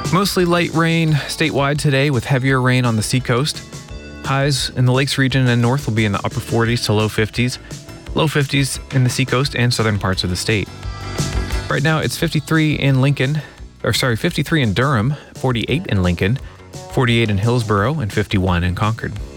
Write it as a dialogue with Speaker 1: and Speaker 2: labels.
Speaker 1: Mostly light rain statewide today with heavier rain on the seacoast. Highs in the lakes region and north will be in the upper 40s to low 50s. Low 50s in the seacoast and southern parts of the state. Right now it's 53 in Durham, 48 in Lincoln, 48 in Hillsborough, and 51 in Concord.